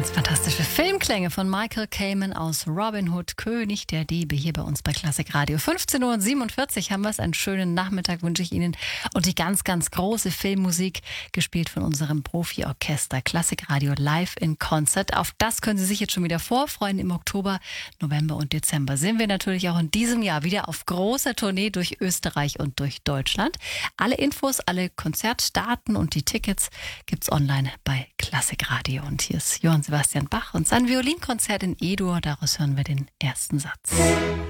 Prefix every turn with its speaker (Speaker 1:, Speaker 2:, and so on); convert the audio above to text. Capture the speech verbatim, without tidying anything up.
Speaker 1: Ganz fantastische Filmklänge von Michael Kamen aus Robin Hood, König der Diebe, hier bei uns bei Klassik Radio. fünfzehn Uhr siebenundvierzig haben wir es. Einen schönen Nachmittag wünsche ich Ihnen. Und die ganz, ganz große Filmmusik, gespielt von unserem Profi-Orchester Klassik Radio live in Concert. Auf das können Sie sich jetzt schon wieder vorfreuen. Im Oktober, November und Dezember sind wir natürlich auch in diesem Jahr wieder auf großer Tournee durch Österreich und durch Deutschland. Alle Infos, alle Konzertdaten und die Tickets gibt's online bei Klassik Radio. Und hier ist Johann Sebastian Bach und sein Violinkonzert in E-Dur. Daraus hören wir den ersten Satz.